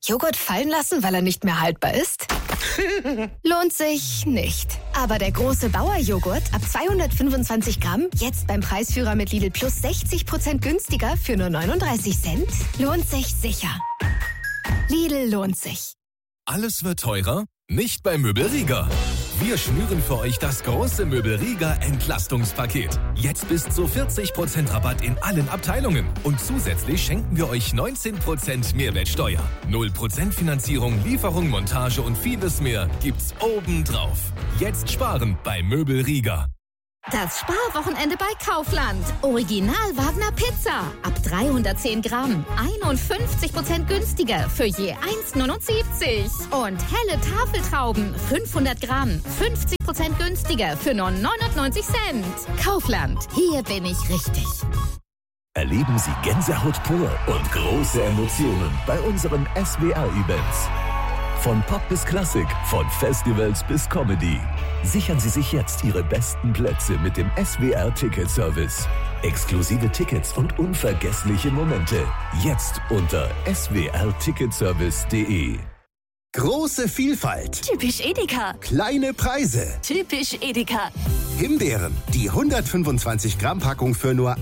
Joghurt fallen lassen, weil er nicht mehr haltbar ist? Lohnt sich nicht. Aber der große Bauer-Joghurt ab 225 Gramm, jetzt beim Preisführer mit Lidl Plus 60% günstiger für nur 39 Cent, lohnt sich sicher. Lidl lohnt sich. Alles wird teurer? Nicht bei Möbel Rieger. Wir schnüren für euch das große Möbel Rieger Entlastungspaket. Jetzt bis zu 40% Rabatt in allen Abteilungen. Und zusätzlich schenken wir euch 19% Mehrwertsteuer. 0% Finanzierung, Lieferung, Montage und vieles mehr gibt's obendrauf. Jetzt sparen bei Möbel Rieger. Das Sparwochenende bei Kaufland. Original Wagner Pizza. Ab 310 Gramm. 51% günstiger für je 1,79. Und helle Tafeltrauben. 500 Gramm. 50% günstiger für nur 99 Cent. Kaufland. Hier bin ich richtig. Erleben Sie Gänsehaut pur und große Emotionen bei unseren SWR-Events. Von Pop bis Klassik, von Festivals bis Comedy. Sichern Sie sich jetzt Ihre besten Plätze mit dem SWR-Ticket-Service. Exklusive Tickets und unvergessliche Momente. Jetzt unter swrticketservice.de. Große Vielfalt. Typisch Edeka. Kleine Preise. Typisch Edeka. Himbeeren, die 125 Gramm Packung für nur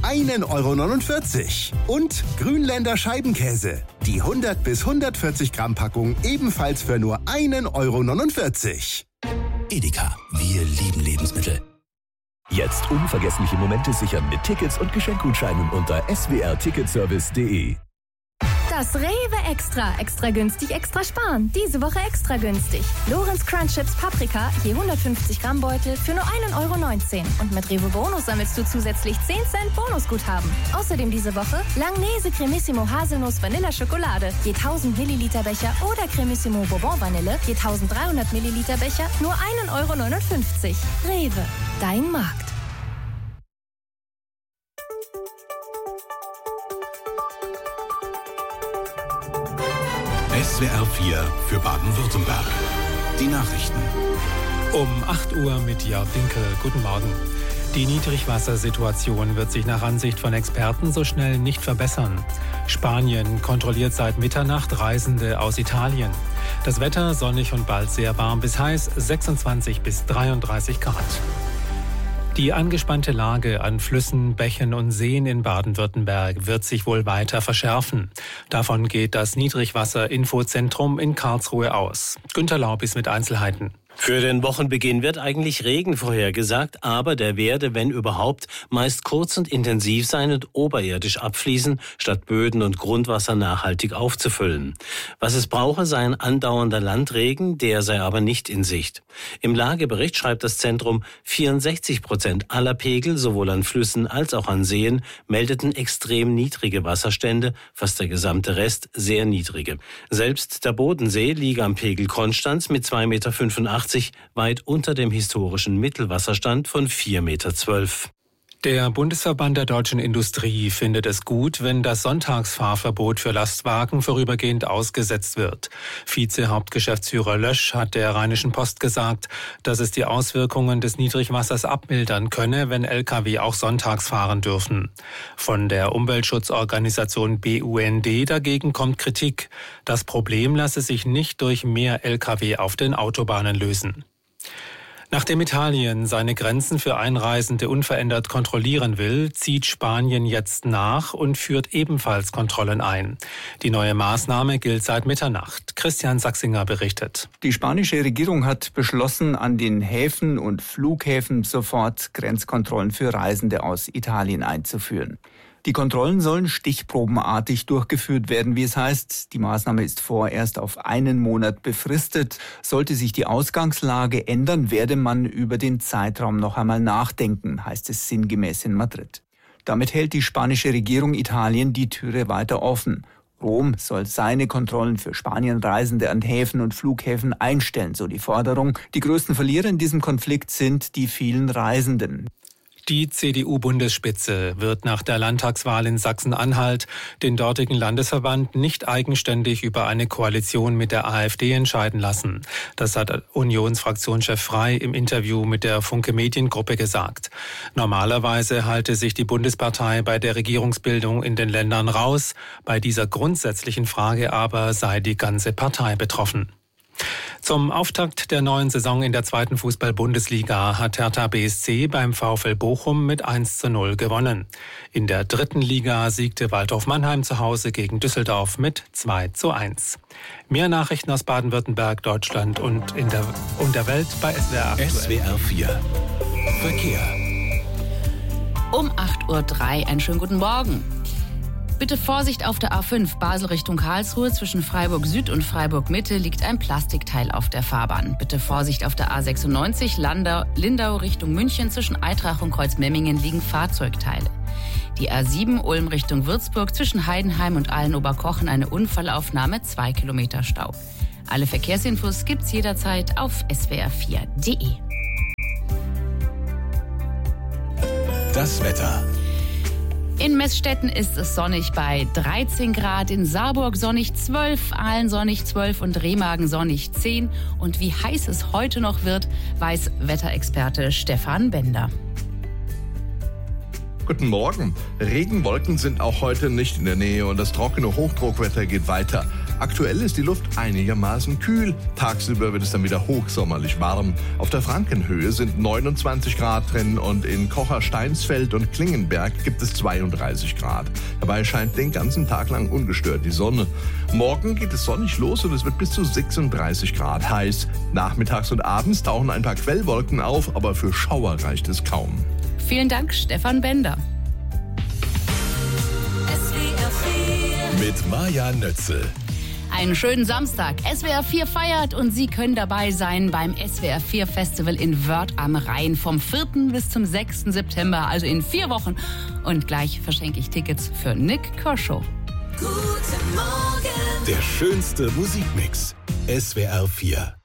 1,49 €. Und Grünländer Scheibenkäse, die 100 bis 140 Gramm Packung ebenfalls für nur 1,49 €. Edeka, wir lieben Lebensmittel. Jetzt unvergessliche Momente sichern mit Tickets und Geschenkgutscheinen unter swrticketservice.de. Das Rewe Extra. Extra günstig, extra sparen. Diese Woche extra günstig. Lorenz Crunch Chips Paprika, je 150 Gramm Beutel für nur 1,19 €. Und mit Rewe Bonus sammelst du zusätzlich 10 Cent Bonusguthaben. Außerdem diese Woche Langnese Cremissimo Haselnuss Vanilla Schokolade, je 1000 Milliliter Becher oder Cremissimo Bourbon Vanille, je 1300 Milliliter Becher, nur 1,59 €. Rewe, dein Markt. SWR 4 für Baden-Württemberg. Die Nachrichten. Um 8 Uhr mit Jörg Dinkel. Guten Morgen. Die Niedrigwassersituation wird sich nach Ansicht von Experten so schnell nicht verbessern. Spanien kontrolliert seit Mitternacht Reisende aus Italien. Das Wetter sonnig und bald sehr warm bis heiß, 26 bis 33 Grad. Die angespannte Lage an Flüssen, Bächen und Seen in Baden-Württemberg wird sich wohl weiter verschärfen. Davon geht das Niedrigwasser-Infozentrum in Karlsruhe aus. Günter Laubis mit Einzelheiten. Für den Wochenbeginn wird eigentlich Regen vorhergesagt, aber der werde, wenn überhaupt, meist kurz und intensiv sein und oberirdisch abfließen, statt Böden und Grundwasser nachhaltig aufzufüllen. Was es brauche, sei ein andauernder Landregen, der sei aber nicht in Sicht. Im Lagebericht schreibt das Zentrum, 64% aller Pegel, sowohl an Flüssen als auch an Seen, meldeten extrem niedrige Wasserstände, fast der gesamte Rest sehr niedrige. Selbst der Bodensee liege am Pegel Konstanz mit 2,85 Meter weit unter dem historischen Mittelwasserstand von 4,12 Meter. Der Bundesverband der deutschen Industrie findet es gut, wenn das Sonntagsfahrverbot für Lastwagen vorübergehend ausgesetzt wird. Vize-Hauptgeschäftsführer Lösch hat der Rheinischen Post gesagt, dass es die Auswirkungen des Niedrigwassers abmildern könne, wenn Lkw auch sonntags fahren dürfen. Von der Umweltschutzorganisation BUND dagegen kommt Kritik. Das Problem lasse sich nicht durch mehr Lkw auf den Autobahnen lösen. Nachdem Italien seine Grenzen für Einreisende unverändert kontrollieren will, zieht Spanien jetzt nach und führt ebenfalls Kontrollen ein. Die neue Maßnahme gilt seit Mitternacht. Christian Sachsinger berichtet. Die spanische Regierung hat beschlossen, an den Häfen und Flughäfen sofort Grenzkontrollen für Reisende aus Italien einzuführen. Die Kontrollen sollen stichprobenartig durchgeführt werden, wie es heißt. Die Maßnahme ist vorerst auf einen Monat befristet. Sollte sich die Ausgangslage ändern, werde man über den Zeitraum noch einmal nachdenken, heißt es sinngemäß in Madrid. Damit hält die spanische Regierung Italien die Türe weiter offen. Rom soll seine Kontrollen für Spanienreisende an Häfen und Flughäfen einstellen, so die Forderung. Die größten Verlierer in diesem Konflikt sind die vielen Reisenden. Die CDU-Bundesspitze wird nach der Landtagswahl in Sachsen-Anhalt den dortigen Landesverband nicht eigenständig über eine Koalition mit der AfD entscheiden lassen. Das hat Unionsfraktionschef Frey im Interview mit der Funke Mediengruppe gesagt. Normalerweise halte sich die Bundespartei bei der Regierungsbildung in den Ländern raus. Bei dieser grundsätzlichen Frage aber sei die ganze Partei betroffen. Zum Auftakt der neuen Saison in der 2. Fußball-Bundesliga hat Hertha BSC beim VfL Bochum mit 1:0 gewonnen. In der 3. Liga siegte Waldhof Mannheim zu Hause gegen Düsseldorf mit 2:1. Mehr Nachrichten aus Baden-Württemberg, Deutschland und der Welt bei SWR aktuell. SWR 4 Verkehr. Um 8:03 Uhr, einen schönen guten Morgen. Bitte Vorsicht auf der A5 Basel Richtung Karlsruhe. Zwischen Freiburg Süd und Freiburg Mitte liegt ein Plastikteil auf der Fahrbahn. Bitte Vorsicht auf der A96 Lindau Richtung München. Zwischen Eitrach und Kreuzmemmingen liegen Fahrzeugteile. Die A7 Ulm Richtung Würzburg. Zwischen Heidenheim und Allenoberkochen eine Unfallaufnahme, 2 Kilometer Stau. Alle Verkehrsinfos gibt's jederzeit auf swr4.de. Das Wetter. In Meßstetten ist es sonnig bei 13 Grad, in Saarburg sonnig 12, Aalen sonnig 12 und Remagen sonnig 10. Und wie heiß es heute noch wird, weiß Wetterexperte Stefan Bender. Guten Morgen. Regenwolken sind auch heute nicht in der Nähe und das trockene Hochdruckwetter geht weiter. Aktuell ist die Luft einigermaßen kühl. Tagsüber wird es dann wieder hochsommerlich warm. Auf der Frankenhöhe sind 29 Grad drin und in Kocher-Steinsfeld und Klingenberg gibt es 32 Grad. Dabei scheint den ganzen Tag lang ungestört die Sonne. Morgen geht es sonnig los und es wird bis zu 36 Grad heiß. Nachmittags und abends tauchen ein paar Quellwolken auf, aber für Schauer reicht es kaum. Vielen Dank, Stefan Bender. Mit Maja Nötzel. Einen schönen Samstag. SWR 4 feiert und Sie können dabei sein beim SWR 4 Festival in Wörth am Rhein vom 4. bis zum 6. September, also in 4 Wochen. Und gleich verschenke ich Tickets für Nick Kershaw. Guten Morgen. Der schönste Musikmix. SWR 4.